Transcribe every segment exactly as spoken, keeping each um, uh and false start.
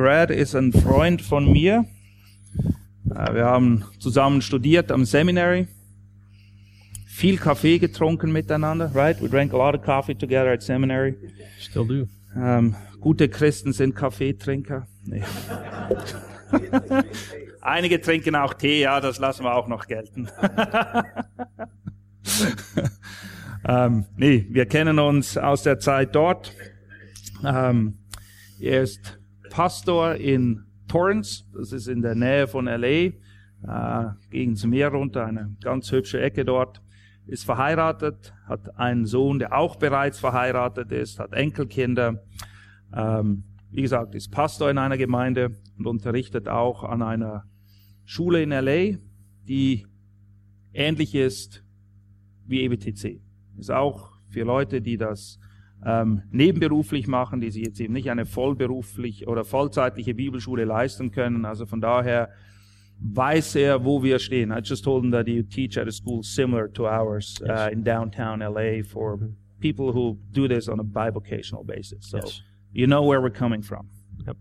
Brad ist ein Freund von mir. Wir haben zusammen studiert am Seminary. Viel Kaffee getrunken miteinander, right? We drank a lot of coffee together at seminary. Still do. Ähm, gute Christen sind Kaffeetrinker. Nee. Einige trinken auch Tee, ja, das lassen wir auch noch gelten. ähm, nee, wir kennen uns aus der Zeit dort. Ähm, er ist Pastor in Torrance, das ist in der Nähe von L A, äh, gegen das Meer runter, eine ganz hübsche Ecke dort. Ist verheiratet, hat einen Sohn, der auch bereits verheiratet ist, hat Enkelkinder. Ähm, wie gesagt, ist Pastor in einer Gemeinde und unterrichtet auch an einer Schule in L A, die ähnlich ist wie E B T C. Ist auch für Leute, die das ähm, nebenberuflich machen, die sich jetzt eben nicht eine vollberuflich oder vollzeitliche Bibelschule leisten können. Also von daher weiß er, wo wir stehen. I just told him that you teach at a school similar to ours uh, in downtown L A for people who do this on a bivocational basis. So Yes. you know where we're coming from. Yep.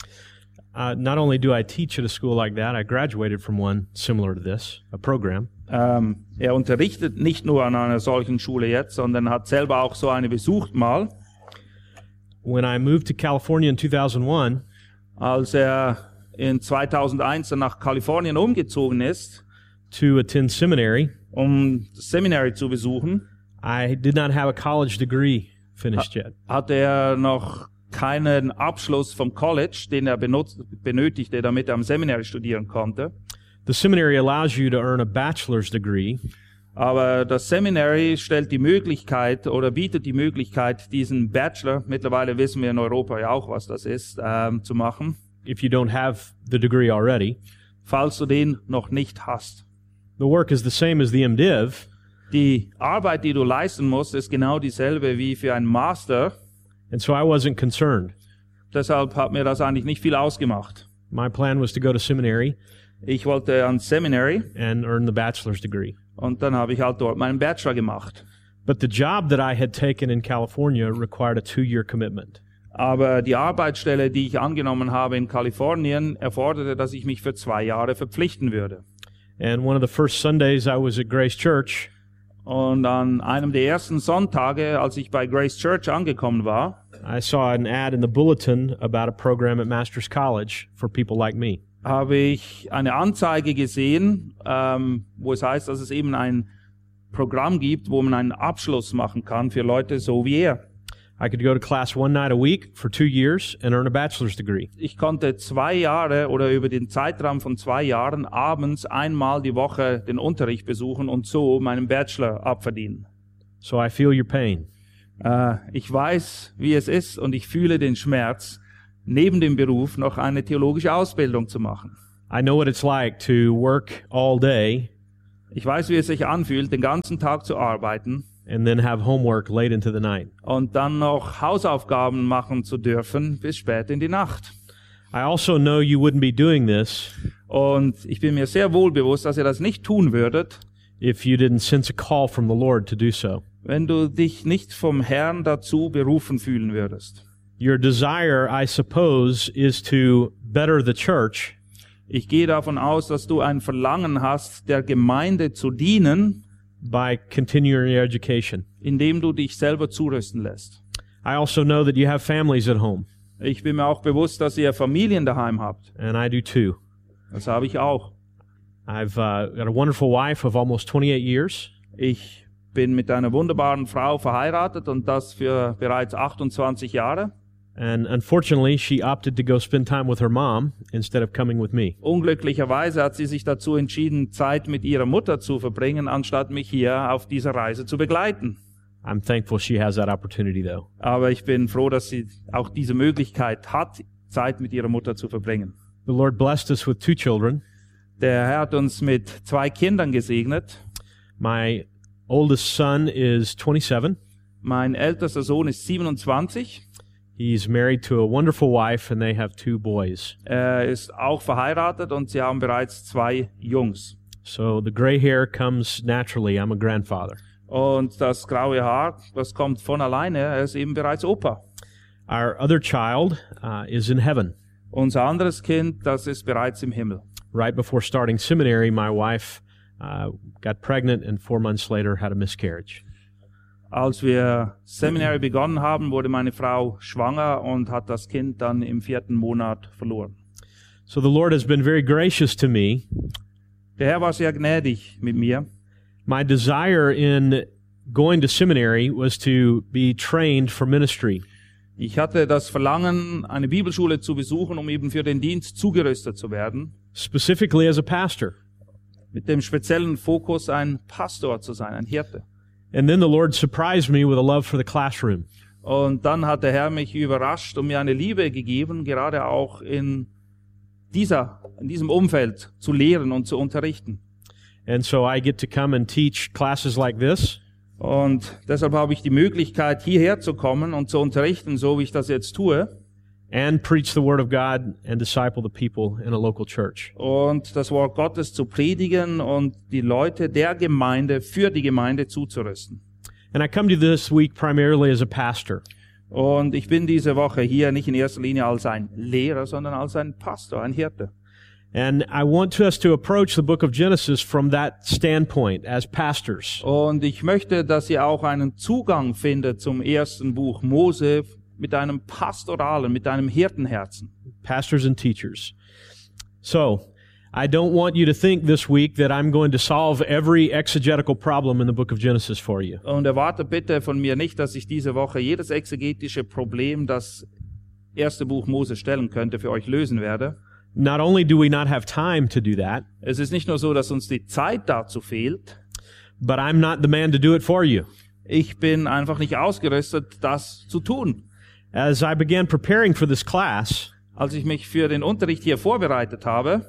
Uh, not only do I teach at a school like that, I graduated from one similar to this, a program. Ähm, er unterrichtet nicht nur an einer solchen Schule jetzt, sondern hat selber auch so eine besucht mal. When I moved to California in two thousand one, Als er in zweitausendeins dann nach Kalifornien umgezogen ist, to attend seminary, um das Seminary zu besuchen, I did not have a college degree finished yet. hatte er noch keinen Abschluss vom College, den er benutzt, benötigte, damit er am Seminary studieren konnte. The seminary allows you to earn a bachelor's degree, Aber das Seminary stellt die Möglichkeit oder bietet die Möglichkeit, diesen Bachelor, mittlerweile wissen wir in Europa ja auch, was das ist, ähm, zu machen, if you don't have the degree already. falls du den noch nicht hast. The work is the same as the MDiv, Die Arbeit, die du leisten musst, ist genau dieselbe wie für einen Master. and so I wasn't concerned. Deshalb hat mir das eigentlich nicht viel ausgemacht. My plan was to go to seminary Ich wollte ans Seminary and earn the bachelor's degree. und dann habe ich halt dort meinen Bachelor gemacht. But the job that I had taken in California required a two-year commitment. Aber die Arbeitsstelle, die ich angenommen habe in Kalifornien, erforderte, dass ich mich für zwei Jahre verpflichten würde. And one of the first Sundays I was at Grace Church, Und an einem der ersten Sonntage, als ich bei Grace Church angekommen war, I saw an ad in the bulletin about a program at Master's College for people like me. habe ich eine Anzeige gesehen, ähm, wo es heißt, dass es eben ein Programm gibt, wo man einen Abschluss machen kann für Leute so wie er. I could go to class one night a week for two years and earn a bachelor's degree. Ich konnte zwei Jahre oder über den Zeitraum von zwei Jahren abends einmal die Woche den Unterricht besuchen und so meinen Bachelor abverdienen. So I feel your pain. Äh, ich weiß, wie es ist und ich fühle den Schmerz, neben dem Beruf noch eine theologische Ausbildung zu machen. I know what it's like to work all day Ich weiß, wie es sich anfühlt, den ganzen Tag zu arbeiten and then have homework late into the night. und dann noch Hausaufgaben machen zu dürfen bis spät in die Nacht. I also know you wouldn't be doing this Und ich bin mir sehr wohl bewusst, dass ihr das nicht tun würdet, if you didn't sense a call from the Lord to do so. wenn du dich nicht vom Herrn dazu berufen fühlen würdest. Your desire, I suppose, is to better the church Ich gehe davon aus, dass du ein Verlangen hast, der Gemeinde zu dienen, by continuing your education. indem du dich selber zurüsten lässt. I also know that you have families at home, Ich bin mir auch bewusst, dass ihr Familien daheim habt. and I do too. Das habe ich auch. I've uh, got a wonderful wife of almost twenty-eight years, Ich bin mit einer wunderbaren Frau verheiratet und das für bereits achtundzwanzig Jahre. and unfortunately, she opted to go spend time with her mom instead of coming with me. Unglücklicherweise hat sie sich dazu entschieden, Zeit mit ihrer Mutter zu verbringen, anstatt mich hier auf dieser Reise zu begleiten. I'm thankful she has that opportunity, though. Aber ich bin froh, dass sie auch diese Möglichkeit hat, Zeit mit ihrer Mutter zu verbringen. The Lord blessed us with two children. Der Herr hat uns mit zwei Kindern gesegnet. My oldest son is twenty-seven. Mein ältester Sohn ist siebenundzwanzig. He's married to a wonderful wife, and they have two boys. Er ist auch verheiratet und sie haben bereits zwei Jungs. So the gray hair comes naturally. I'm a grandfather. Und das graue Haar, das kommt von alleine. Er ist eben bereits Opa. Our other child uh, is in heaven. Unser anderes Kind, das ist bereits im Himmel. Right before starting seminary, my wife uh, got pregnant and four months later had a miscarriage. Als wir Seminary begonnen haben, wurde meine Frau schwanger und hat das Kind dann im vierten Monat verloren. So the Lord has been very gracious to me. Der Herr war sehr gnädig mit mir. My desire in going to seminary was to be trained for ministry. Ich hatte das Verlangen, eine Bibelschule zu besuchen, um eben für den Dienst zugerüstet zu werden. Specifically as a pastor. Mit dem speziellen Fokus, ein Pastor zu sein, ein Hirte. And then the Lord surprised me with a love for the classroom. Und dann hat der Herr mich überrascht und mir eine Liebe gegeben, gerade auch in dieser, in diesem Umfeld zu lehren und zu unterrichten. And so I get to come and teach classes like this. Und deshalb habe ich die Möglichkeit, hierher zu kommen und zu unterrichten, so wie ich das jetzt tue. And preach the word of God and disciple the people in a local church. Und das Wort Gottes zu predigen und die Leute der Gemeinde für die Gemeinde zuzurüsten. And I come to this week primarily as a pastor. Und ich bin diese Woche hier nicht in erster Linie als ein Lehrer, sondern als ein Pastor, ein Hirte. And I want us to approach the book of Genesis from that standpoint as pastors. Und ich möchte, dass ihr auch einen Zugang findet zum ersten Buch Mose mit einem pastoralen, mit einem Hirtenherzen. Pastors and teachers. So, I don't want you to think this week that I'm going to solve every exegetical problem in the book of Genesis for you. Und erwarte bitte von mir nicht, dass ich diese Woche jedes exegetische Problem, das erste Buch Mose stellen könnte, für euch lösen werde. Not only do we not have time to do that, Es ist nicht nur so, dass uns die Zeit dazu fehlt. but I'm not the man to do it for you. Ich bin einfach nicht ausgerüstet, das zu tun. As I began preparing for this class, Als ich mich für den Unterricht hier vorbereitet habe,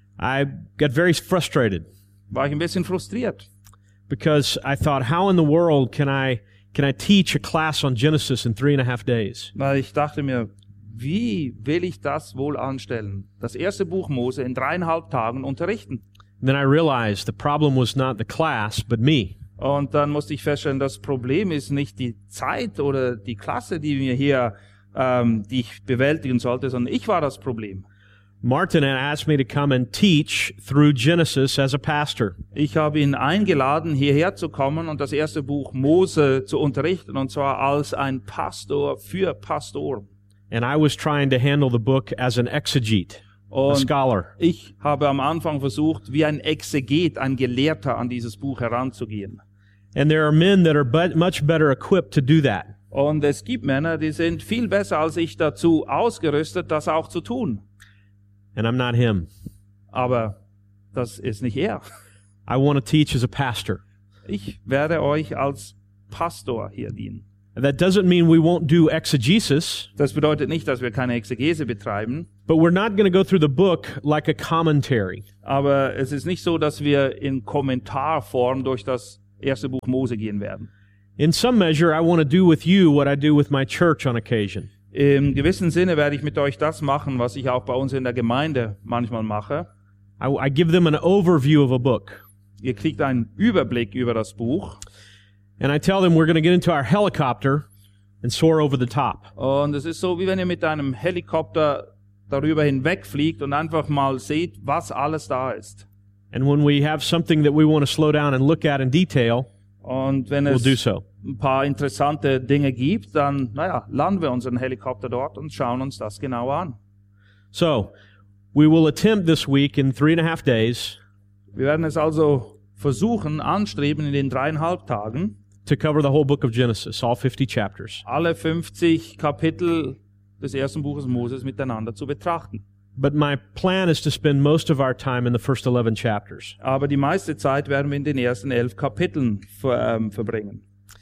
I got very frustrated war ich ein bisschen frustriert. because I thought, how in the world can I can I teach a class on Genesis in three and a half days? Weil ich dachte mir, wie will ich das wohl anstellen? Das erste Buch Mose in dreieinhalb Tagen unterrichten. And then I realized the problem was not the class, but me. Und dann musste ich feststellen, das Problem ist nicht die Zeit oder die Klasse, die mir hier, ähm, die ich bewältigen sollte, sondern ich war das Problem. Martin had asked me to come and teach through Genesis as a pastor. Ich habe ihn eingeladen, hierher zu kommen und das erste Buch Mose zu unterrichten, und zwar als ein Pastor für Pastoren. And I was trying to handle the book as an exegete, a Und scholar. ich habe am Anfang versucht, wie ein Exeget, ein Gelehrter an dieses Buch heranzugehen. And there are men that are but much better equipped to do that. Und es gibt Männer, die sind viel besser als ich dazu ausgerüstet, das auch zu tun. And I'm not him. Aber das ist nicht er. I want to teach as a pastor. Ich werde euch als Pastor hier dienen. That doesn't mean we won't do exegesis, Das bedeutet nicht, dass wir keine Exegese betreiben, but we're not going to go through the book like a commentary. aber es ist nicht so, dass wir in Kommentarform durch das erste Buch Mose gehen werden. In some measure, I want to do with you what I do with my church on occasion. Im gewissen Sinne werde ich mit euch das machen, was ich auch bei uns in der Gemeinde manchmal mache. I, I give them an overview of a book. Ihr kriegt einen Überblick über das Buch. And I tell them we're going to get into our helicopter and soar over the top. Und es ist so, wie wenn ihr mit einem Helikopter darüber hinwegfliegt und einfach mal seht, was alles da ist. And when we have something that we want to slow down and look at in detail, Und wenn we'll es do so. ein paar interessante Dinge gibt, dann, naja, landen wir unseren Helikopter dort und schauen uns das genauer an. So, we will attempt this week in three and a half days Wir werden es also versuchen, anstreben in den dreieinhalb Tagen, to cover the whole book of Genesis, all fifty chapters. alle fünfzig Kapitel des ersten Buches Moses miteinander zu betrachten. But my plan is to spend most of our time in the first eleven chapters. Aber die meiste Zeit werden wir in den ersten elf Kapiteln ver, ähm, verbringen.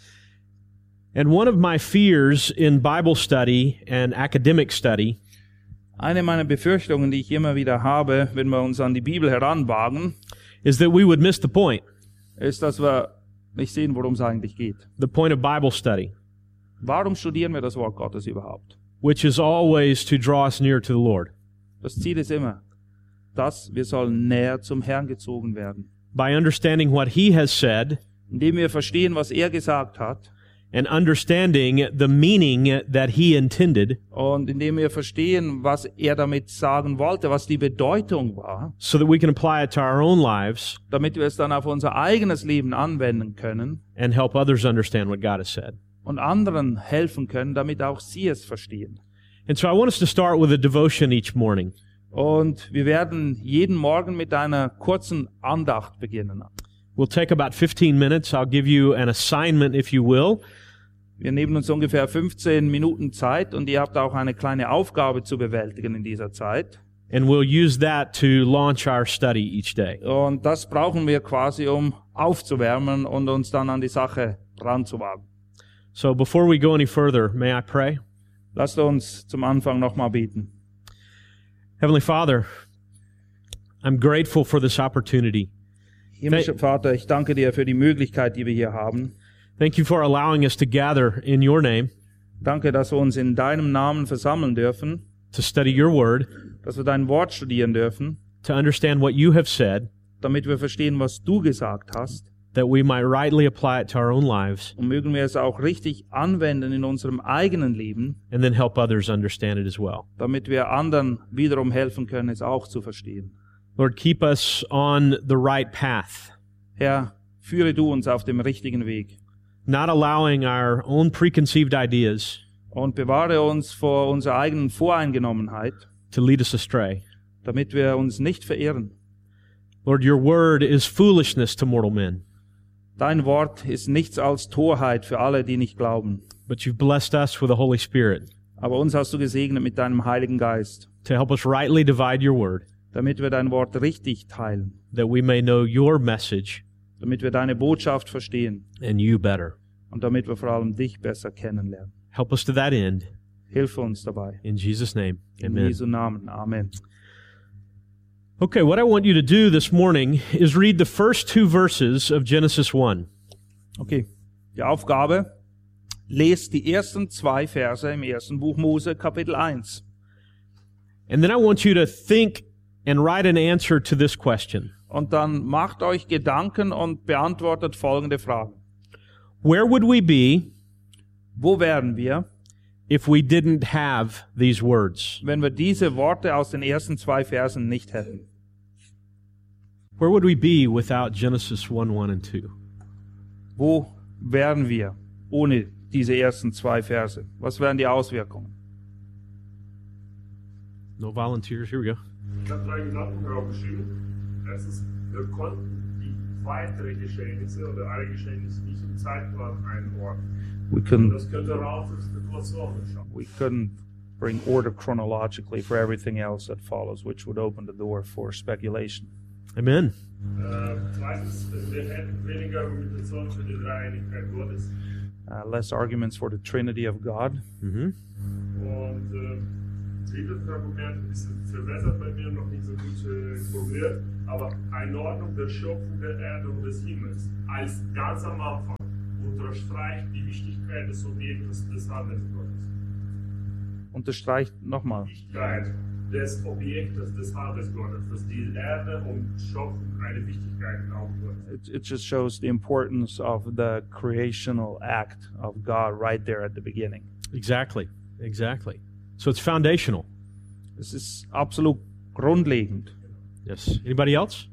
And one of my fears in Bible study and academic study Eine meiner Befürchtungen, die ich immer wieder habe, wenn wir uns an die Bibel heranwagen, is that we would miss the point, ist, dass wir nicht sehen, worum es eigentlich geht. the point of Bible study, Warum studieren wir das Wort Gottes überhaupt? which is always to draw us near to the Lord. Das Ziel ist immer, dass wir sollen näher zum Herrn gezogen werden. By understanding what He has said Indem wir verstehen, was er gesagt hat, and understanding the meaning that he intended, und indem wir verstehen, was er damit sagen wollte, was die Bedeutung war, so that we can apply it to our own lives damit wir es dann auf unser eigenes Leben anwenden können and help others understand what God has said. und anderen helfen können, damit auch sie es verstehen. And so I want us to start with a devotion each morning. Und wir werden jeden Morgen mit einer kurzen Andacht beginnen. We'll take about fifteen minutes. I'll give you an assignment, if you will. Wir nehmen uns ungefähr fünfzehn Minuten Zeit und ihr habt auch eine kleine Aufgabe zu bewältigen in dieser Zeit. And we'll use that to launch our study each day. Und das brauchen wir quasi, um aufzuwärmen und uns dann an die Sache ranzuwagen. So before we go any further, may I pray? Lasst uns zum Anfang nochmal beten. Heavenly Father, I'm grateful for this opportunity. Himmlischer Vater, ich danke dir für die Möglichkeit, die wir hier haben. Thank you for allowing us to gather in your name Danke, dass wir uns in deinem Namen versammeln dürfen, to study your word, dass wir dein Wort studieren dürfen, to understand what you have said, damit wir verstehen, was du gesagt hast. that we might rightly apply it to our own lives, Und mögen wir es auch richtig anwenden in unserem eigenen Leben, and then help others understand it as well. damit wir anderen wiederum helfen können, es auch zu verstehen. Lord, keep us on the right path, Herr, führe du uns auf dem richtigen Weg not allowing our own preconceived ideas und bewahre uns vor unserer eigenen Voreingenommenheit, to lead us astray. damit wir uns nicht verirren. Lord, your word is foolishness to mortal men, Dein Wort ist nichts als Torheit für alle, die nicht glauben. but you've blessed us with the Holy Spirit Aber uns hast du gesegnet mit deinem Heiligen Geist, to help us rightly divide your word, damit wir dein Wort richtig teilen, that we may know your message damit wir deine Botschaft verstehen and you better. und damit wir vor allem dich besser kennenlernen. Help us to that end. Hilfe uns dabei. In Jesus' name, In amen. Jesu Namen. Amen. Okay, what I want you to do this morning is read the first two verses of Genesis one. Okay, die Aufgabe, lest die ersten zwei Verse im ersten Buch Mose, Kapitel eins. And then I want you to think and write an answer to this question. Und dann macht euch Gedanken und beantwortet folgende Fragen. Where would we be Wo wären wir, if we didn't have these words? wenn wir diese Worte aus den ersten zwei Versen nicht hätten? Where would we be without Genesis one, one and two? Wo wären wir ohne diese ersten zwei Verse? Was wären die Auswirkungen? No volunteers, here we go. Ich habe drei Gedanken draufgeschrieben. Erstens, wir konnten die weitere Geschehnisse oder alle Geschehnisse nicht im Zeitplan einordnen. We couldn't, Das könnte Raum für Spekulationen schaffen. we couldn't bring order chronologically for everything else that follows, which would open the door for speculation. Amen. Äh, zweitens, wir hätten weniger Argumentation für die Dreieinigkeit Gottes. Uh, less arguments for the Trinity of God. Mm-hmm. Und äh, drittes Argument ist verbessert bei mir noch nicht so gut äh, formuliert, aber Einordnung der Schöpfung der Erde und des Himmels als ganz am Anfang unterstreicht die Wichtigkeit des Objektes des Handels Gottes. Unterstreicht nochmal. Wichtigkeit des Objektes des Handels Gottes, dass die Erde und Schöpfung eine Wichtigkeit in Augen Gottes. It, it just shows the importance of the creational act of God right there at the beginning. Exactly. Exactly. So it's foundational. Es ist absolut grundlegend. Yes. Anybody else?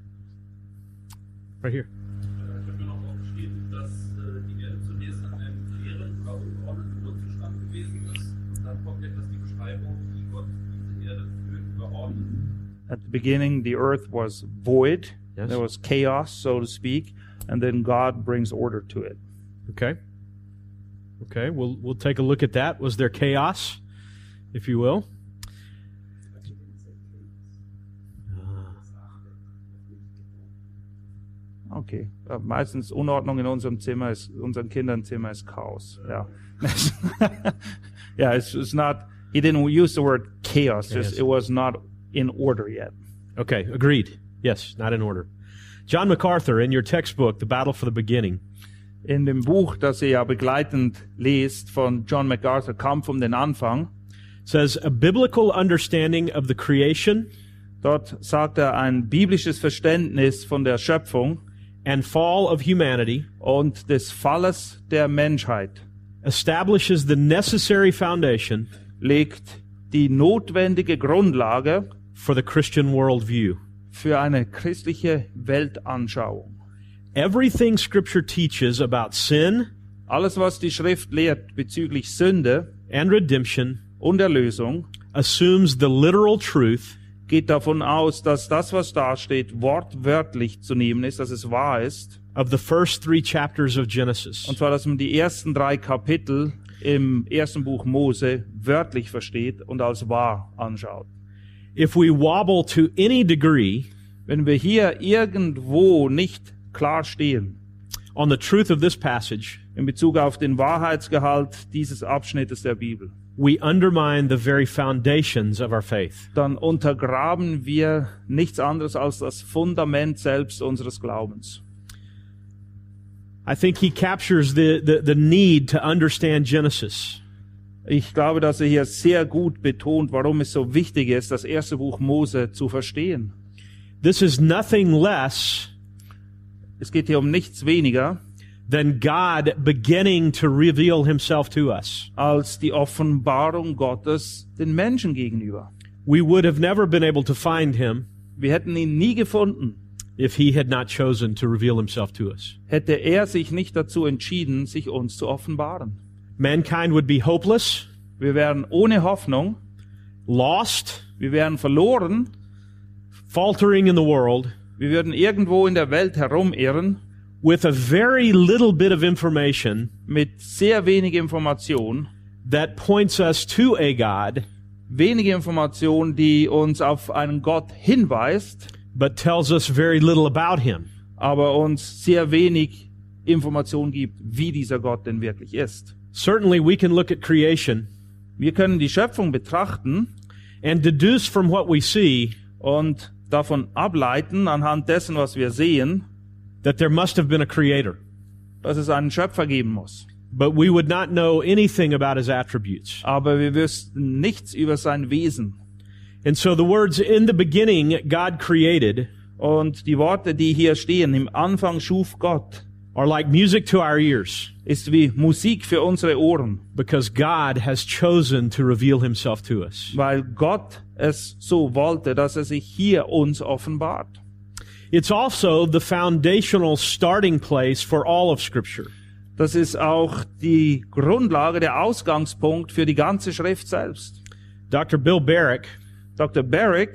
Right here. Ich habe mir noch aufgeschrieben, dass äh, die Erde zunächst an einem leeren oder ungeordneten Grundzustand gewesen ist. Und dann kommt etwas die Beschreibung, wie Gott diese Erde führt, überordnet. At the beginning, the earth was void. Yes. There was chaos, so to speak, and then God brings order to it. Okay. Okay, we'll we'll take a look at that. Was there chaos, if you will? Okay. Uh, meistens Unordnung in unserem Zimmer ist, unseren Kindern Zimmer ist Chaos. Yeah. Yeah, it's, it's not, he didn't use the word chaos, just Yes. it was not in order yet. Okay, agreed. Yes, not in order. John MacArthur, in your textbook, The Battle for the Beginning, In dem Buch, das ihr ja begleitend lest, von John MacArthur, Kampf um den Anfang, says a biblical understanding of the creation dort sagt er ein biblisches Verständnis von der Schöpfung and fall of humanity und des Falles der Menschheit establishes the necessary foundation legt die notwendige Grundlage for the Christian worldview. für eine christliche Weltanschauung. Everything Scripture teaches about sin Alles, was die Schrift lehrt bezüglich Sünde and redemption und Erlösung, assumes the literal truth geht davon aus, dass das, was da steht, wortwörtlich zu nehmen ist, dass es wahr ist. of the first three chapters of Genesis. Und zwar, dass man die ersten drei Kapitel im ersten Buch Mose wörtlich versteht und als wahr anschaut. If we wobble to any degree Wenn wir hier irgendwo nicht klar stehen on the truth of this passage, in Bezug auf den Wahrheitsgehalt dieses Abschnittes der Bibel, we undermine the very foundations of our faith. dann untergraben wir nichts anderes als das Fundament selbst unseres Glaubens. I think he captures the, the, the need to understand Genesis. Ich glaube, dass er hier sehr gut betont, warum es so wichtig ist, das erste Buch Mose zu verstehen. This is nothing less Es geht hier um nichts weniger than God beginning to reveal himself to us. als die Offenbarung Gottes den Menschen gegenüber. We would have never been able to find him Wir hätten ihn nie gefunden, if he had not chosen to reveal himself to us. hätte er sich nicht dazu entschieden, sich uns zu offenbaren. Mankind would be hopeless, Wir wären ohne Hoffnung, lost, wir wären verloren, faltering in the world, wir würden irgendwo in der Welt herumirren with a very little bit of information mit sehr wenig Information, that points us to a God, wenige Information, die uns auf einen Gott hinweist, but tells us very little about him. aber uns sehr wenig Information gibt, wie dieser Gott denn wirklich ist. Certainly we can look at creation Wir können die Schöpfung betrachten and deduce from what we see und davon ableiten, anhand dessen, was wir sehen, that there must have been a creator. dass es einen Schöpfer geben muss. But we would not know anything about his attributes. Aber wir wüssten nichts über sein Wesen. And so the words, in the beginning, God created, Und die Worte, die hier stehen, im Anfang schuf Gott, are like music to our ears, ist wie Musik für unsere Ohren, because God has chosen to reveal himself to us. weil Gott es so wollte, dass er sich hier uns offenbart. It's also the foundational starting place for all of Scripture. Das ist auch die Grundlage, der Ausgangspunkt für die ganze Schrift selbst. Doctor Bill Barrick, Doktor Barrick,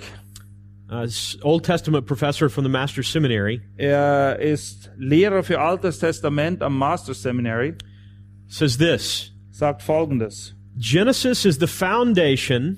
uh, Old Testament professor from the Master's Seminary, er ist Lehrer für Altes Testament am Master's Seminary, says this: sagt Folgendes. Genesis is the foundation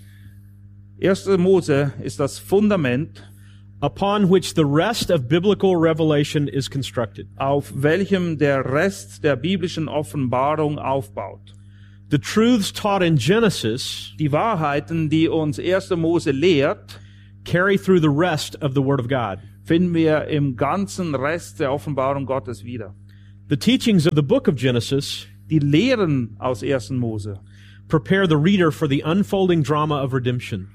erster Mose ist das Fundament, upon which the rest of biblical revelation is constructed. auf welchem der Rest der biblischen Offenbarung aufbaut. The truths taught in Genesis Die Wahrheiten, die uns erster Mose lehrt, carry through the rest of the Word of God. finden wir im ganzen Rest der Offenbarung Gottes wieder. The teachings of the book of Genesis Die Lehren aus ersten Mose prepare the reader for the unfolding drama of redemption.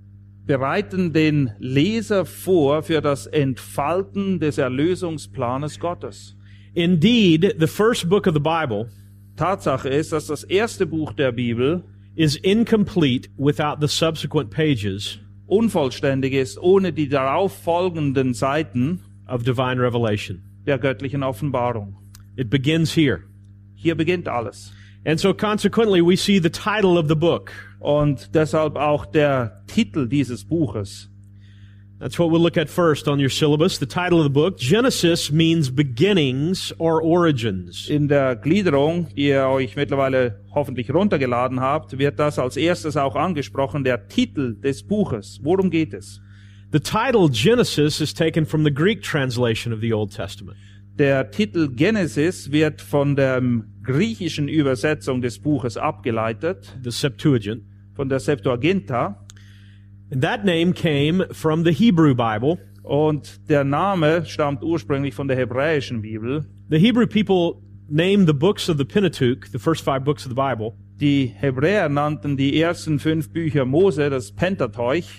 bereiten den Leser vor für das Entfalten des Erlösungsplanes Gottes. Indeed, the first book of the Bible Tatsache ist, dass das erste Buch der Bibel is incomplete without the subsequent pages unvollständig ist, ohne die darauf folgenden Seiten of divine revelation. der göttlichen Offenbarung. It begins here. Hier beginnt alles. And so consequently, we see the title of the book. Und deshalb auch der Titel dieses Buches. That's what we'll look at first on your syllabus. The title of the book, Genesis, means beginnings or origins. In der Gliederung, die ihr euch mittlerweile hoffentlich runtergeladen habt, wird das als erstes auch angesprochen, der Titel des Buches. Worum geht es? The title Genesis is taken from the Greek translation of the Old Testament. Der Titel Genesis wird von der griechischen Übersetzung des Buches abgeleitet, The Septuagint. von der Septuaginta. And that name came from the Hebrew Bible. Und der Name stammt ursprünglich von der hebräischen Bibel. The Hebrew people named the books of the Pentateuch, the first five books of the Bible, Die Hebräer nannten die ersten fünf Bücher Mose, das Pentateuch,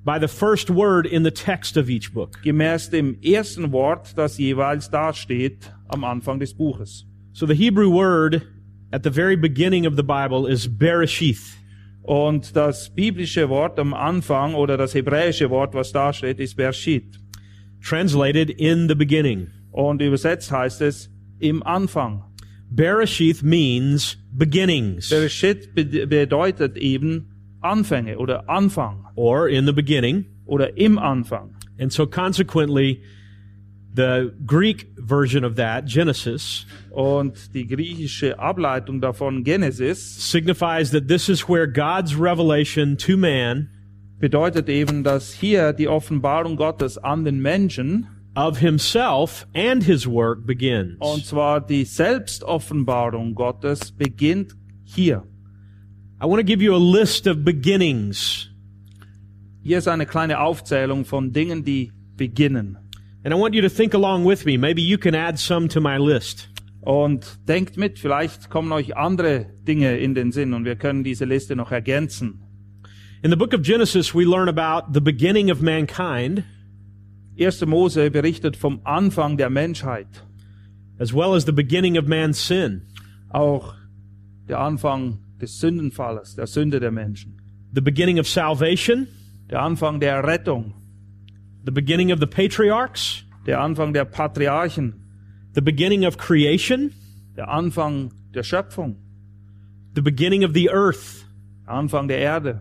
by the first word in the text of each book. Gemäß dem ersten Wort, das jeweils dasteht am Anfang des Buches. So the Hebrew word at the very beginning of the Bible is Bereshith. Und das biblische Wort am Anfang oder das hebräische Wort, was da steht, ist Bereshit. Translated in the beginning. Und übersetzt heißt es im Anfang. Bereshith means beginnings. Bereshit be- bedeutet eben Anfänge oder Anfang Or in the beginning. oder im Anfang. And so consequently, the Greek version of that, Genesis, Und die griechische Ableitung davon, Genesis, signifies that this is where God's revelation to man bedeutet eben, dass hier die Offenbarung Gottes an den Menschen, of himself and his work begins. und zwar die Selbstoffenbarung Gottes, beginnt hier. I want to give you a list of beginnings. Hier ist eine kleine Aufzählung von Dingen, die beginnen. And I want you to think along with me. Maybe you can add some to my list. Und denkt mit, vielleicht kommen euch andere Dinge in den Sinn und wir können diese Liste noch ergänzen. In the book of Genesis, we learn about the beginning of mankind, erster Mose berichtet vom Anfang der Menschheit, as well as the beginning of man's sin. auch der Anfang des Sündenfalles, der Sünde der Menschen, The beginning of salvation, der Anfang der Rettung, the beginning of the patriarchs, der Anfang der Patriarchen, the beginning of creation, der Anfang der Schöpfung, the beginning of the earth, der Anfang der Erde,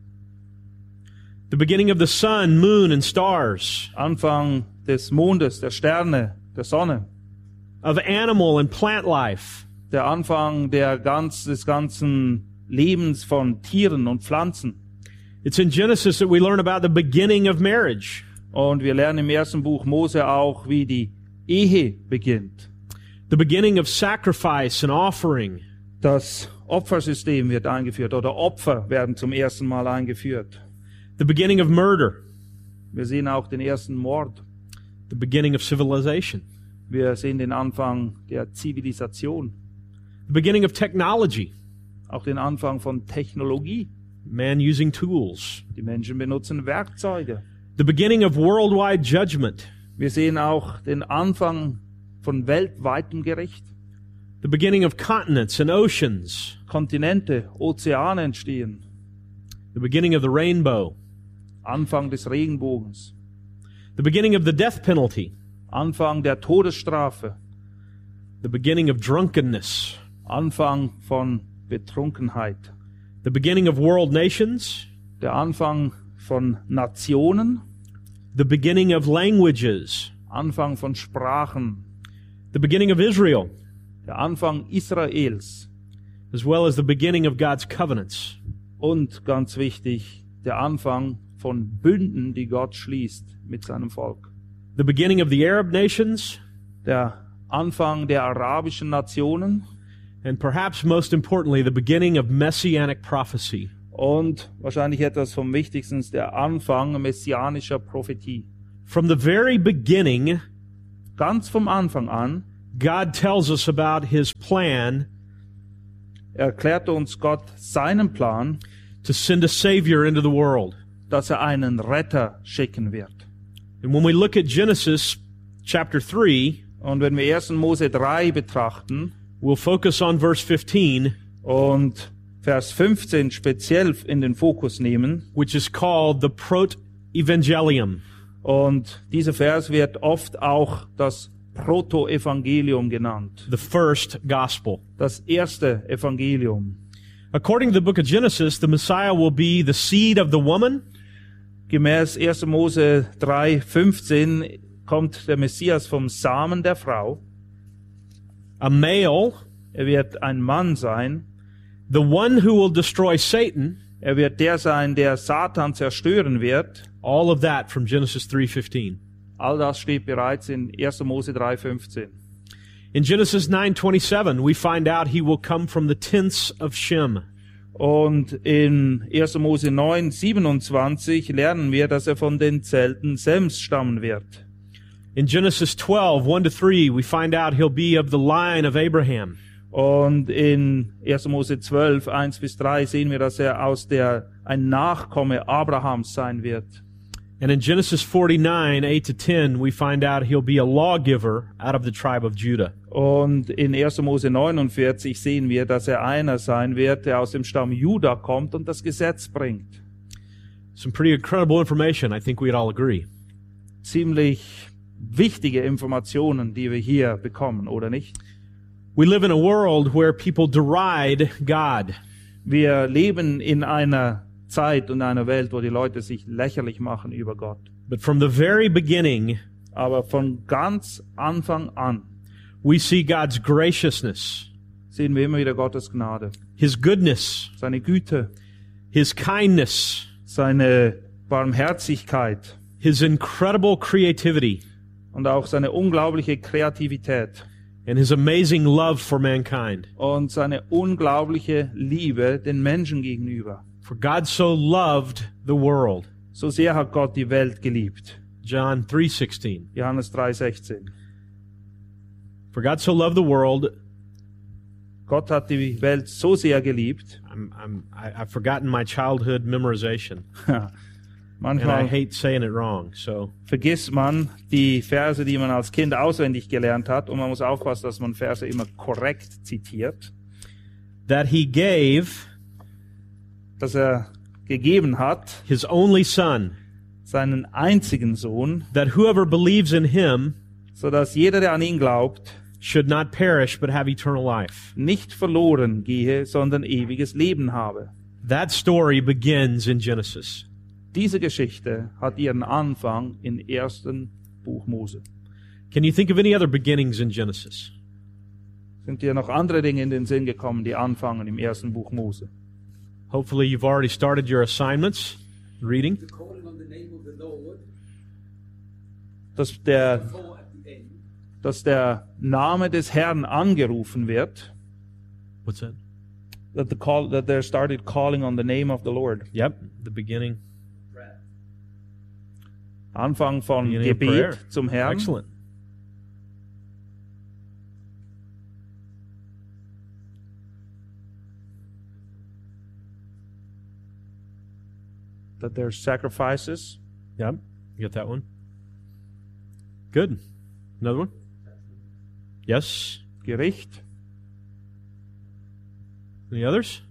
the beginning of the sun, moon, and stars, Anfang des Mondes, der Sterne, der Sonne, of animal and plant life, der Anfang der ganz, des ganzen Lebens von Tieren und Pflanzen. It's in Genesis that we learn about the beginning of marriage. Und wir lernen im ersten Buch Mose auch, wie die Ehe beginnt. The beginning of sacrifice and offering. Das Opfersystem wird eingeführt oder Opfer werden zum ersten Mal eingeführt. The beginning of murder. Wir sehen auch den ersten Mord. The beginning of civilization. Wir sehen den Anfang der Zivilisation. The beginning of technology. Auch den Anfang von Technologie. Man using tools. Die Menschen benutzen Werkzeuge. The beginning of worldwide judgment. Wir sehen auch den Anfang von weltweitem Gericht. The beginning of continents and oceans. Kontinente, Ozeane entstehen. The beginning of the rainbow. Anfang des Regenbogens. The beginning of the death penalty. Anfang der Todesstrafe. The beginning of drunkenness. Anfang von Betrunkenheit. The beginning of world nations. Der Anfang von Nationen. The beginning of languages. Anfang von Sprachen. The beginning of Israel. Der Anfang Israels. As well as the beginning of God's covenants. Und ganz wichtig, der Anfang von Bünden, die Gott schließt mit seinem Volk. The beginning of the Arab nations. Der Anfang der arabischen Nationen. And perhaps most importantly, the beginning of messianic prophecy. Und wahrscheinlich etwas vom Wichtigsten, der Anfang messianischer Prophetie. From the very beginning, Ganz vom Anfang an God tells us about His plan erklärt uns Gott seinen Plan, to send a Savior into the world. dass er einen Retter schicken wird. And when we look at Genesis chapter three, Und wenn wir ersten Mose drei betrachten we'll focus on verse fifteen, und Vers fünfzehn speziell in den Fokus nehmen, which is called the Proto-Evangelium. und dieser Vers wird oft auch das Protoevangelium genannt, The first gospel. das erste Evangelium. According to the book of Genesis, the Messiah will be the seed of the woman, Gemäß erster Mose drei fünfzehn kommt der Messias vom Samen der Frau. a male, Er wird ein Mann sein. the one who will destroy Satan. Er wird der sein, der Satan zerstören wird. All of that from Genesis three fifteen. All das steht bereits in erster Mose drei fünfzehn. In Genesis nine twenty-seven, we find out he will come from the tents of Shem. Und in erster Mose neun siebenundzwanzig lernen wir, dass er von den Zelten Sems stammen wird. In Genesis twelve one to three, we find out he'll be of the line of Abraham. Und in erster Mose zwölf eins bis drei sehen wir, dass er aus der ein Nachkomme Abrahams sein wird. And in Genesis forty-nine, eight to ten, we find out he'll be a lawgiver out of the tribe of Judah. Und in erster Mose neunundvierzig sehen wir, dass er einer sein wird, der aus dem Stamm Juda kommt und das Gesetz bringt. Some pretty incredible information, I think we'd all agree. Ziemlich wichtige Informationen, die wir hier bekommen, oder nicht? We live in a world where people deride God. Wir leben in einer Zeit und einer Welt, wo die Leute sich lächerlich machen über Gott. But from the very beginning, Aber von ganz Anfang an we see God's graciousness, sehen wir immer wieder Gottes Gnade, His goodness, seine Güte, His kindness, seine Barmherzigkeit His incredible creativity, und auch seine unglaubliche Kreativität and His amazing love for mankind. und seine unglaubliche Liebe den Menschen gegenüber. For God so loved the world. So sehr hat Gott die Welt geliebt. John three sixteen. Johannes drei sechzehn. For God so loved the world. Gott hat die Welt so sehr geliebt. I'm, I'm, I, I've forgotten my childhood memorization, and I Manchmal hate saying it wrong. So vergisst man die Verse, die man als Kind auswendig gelernt hat, und man muss aufpassen, dass man Verse immer korrekt zitiert. that He gave Dass er gegeben hat, His only Son, seinen einzigen Sohn, that whoever believes in Him so dass jeder, der an ihn glaubt, should not perish but have eternal life. nicht verloren gehe, sondern ewiges Leben habe. That story begins in Genesis. Diese Geschichte hat ihren Anfang im ersten Buch Mose. Can you think of any other beginnings in Genesis? Sind dir noch andere Dinge in den Sinn gekommen, die anfangen im ersten Buch Mose? Hopefully you've already started your assignments, reading. The calling on the name of the Lord, Dass der, before at the end, dass der Name des Herrn angerufen wird. What's that? That, the call, that they started calling on the name of the Lord. Yep, the beginning. prayer. Anfang von Beginning of prayer. Gebet zum Herrn. Excellent. That there's sacrifices. Yep, you get that one. Good. Another one? Yes. Gericht. Any others?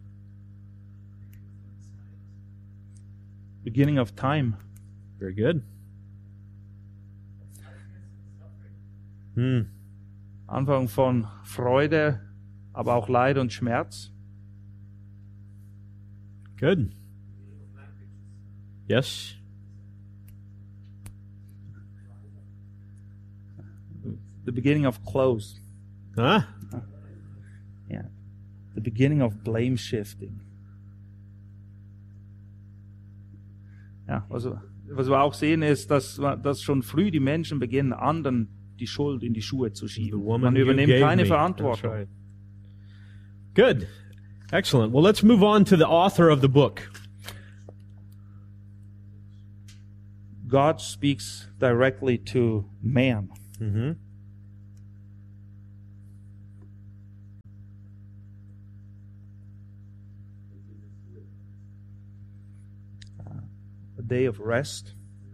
Beginning of time. Very good. Hmm. Anfang von Freude, aber auch Leid und Schmerz. Good. Yes. The beginning of close. Huh? Yeah. The beginning of blame shifting. Ja, also, was wir auch sehen ist, dass, dass schon früh die Menschen beginnen, anderen die Schuld in die Schuhe zu The schieben. woman Man you übernimmt gave keine me. Verantwortung. That's right. Good. Excellent. Well, let's move on to the author of the book. God speaks directly to man. Mm-hmm. A day of rest.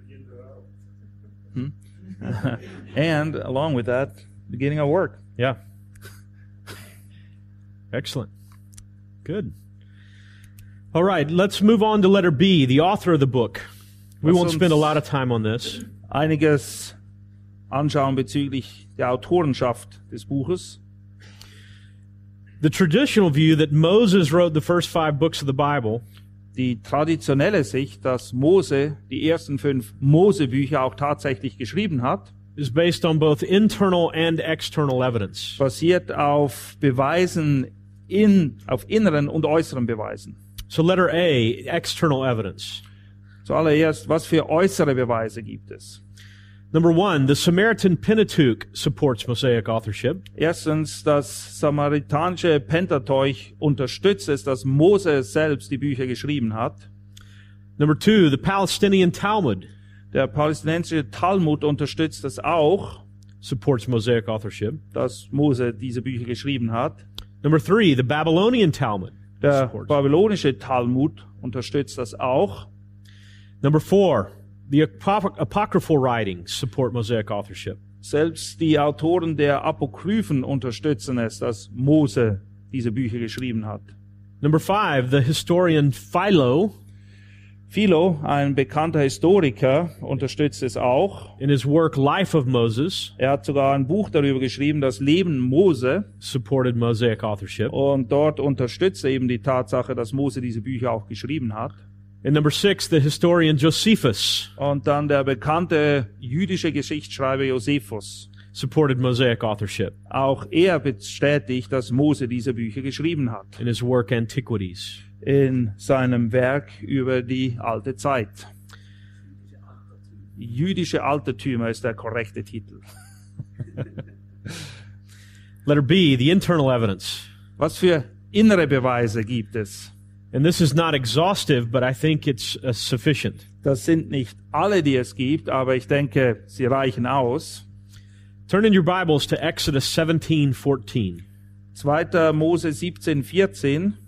Hmm? And along with that, beginning of work. Yeah. Excellent. Good. All right, let's move on to letter B, the author of the book. We Lass won't uns spend a lot of time on this. Einiges anschauen bezüglich der Autorenschaft des Buches. The traditional view that Moses wrote the first five books of the Bible Die traditionelle Sicht, dass Mose die ersten fünf Mosebücher auch tatsächlich geschrieben hat, is based on both internal and external evidence. basiert auf Beweisen in, auf inneren und äußeren Beweisen. So letter A, external evidence. Zuallererst, was für äußere Beweise gibt es? Number one, the Samaritan Pentateuch supports Mosaic authorship. Erstens, das samaritanische Pentateuch unterstützt es, dass Mose selbst die Bücher geschrieben hat. Number two, the Palestinian Talmud Der palästinensische Talmud unterstützt es auch, supports Mosaic authorship. dass Mose diese Bücher geschrieben hat. Number three, the Babylonian Talmud Der supports. babylonische Talmud unterstützt das auch. Number four, The apoc- apocryphal writings support Mosaic authorship. Selbst die Autoren der Apokryphen unterstützen es, dass Mose diese Bücher geschrieben hat. Number five, the historian Philo, Philo, ein bekannter Historiker, unterstützt es auch. in his work Life of Moses, Er hat sogar ein Buch darüber geschrieben, das Leben Mose. supported Mosaic authorship. Und dort unterstützt er eben die Tatsache, dass Mose diese Bücher auch geschrieben hat. And number six, the historian Josephus Und dann der bekannte jüdische Geschichtsschreiber Josephus. supported Mosaic authorship Auch er bestätigt, dass Mose diese Bücher geschrieben hat. in his work Antiquities. In seinem Werk über die alte Zeit. Jüdische Altertümer ist der korrekte Titel. Letter B, the internal evidence. Was für innere Beweise gibt es? And this is not exhaustive, but I think it's uh, sufficient. Das sind nicht alle, die es gibt, aber ich denke, sie reichen aus. Turn in your Bibles to Exodus seventeen fourteen. zweiter Mose siebzehn vierzehn.